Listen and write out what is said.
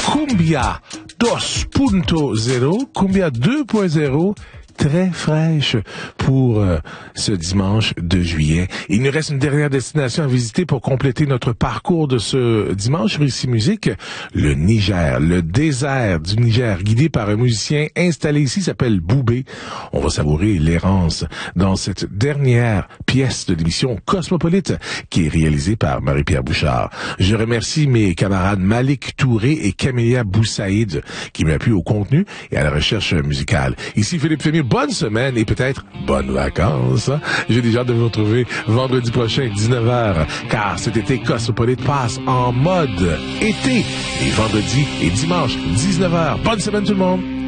Cumbia 2.0, Cumbia 2.0, très fraîche pour ce dimanche 2 juillet. Il nous reste une dernière destination à visiter pour compléter notre parcours de ce dimanche sur Ici Musique, le Niger, le désert du Niger, guidé par un musicien installé ici, s'appelle Boubé. On va savourer l'errance dans cette dernière pièce de l'émission Cosmopolite qui est réalisée par Marie-Pierre Bouchard. Je remercie mes camarades Malik Touré et Camélia Boussaïd qui m'appuient au contenu et à la recherche musicale. Ici Philippe Fémieux. Bonne semaine et peut-être bonnes vacances. J'ai déjà hâte de vous retrouver vendredi prochain, 19h, car cet été, Cosmopolite passe en mode été. Et vendredi et dimanche, 19h. Bonne semaine tout le monde!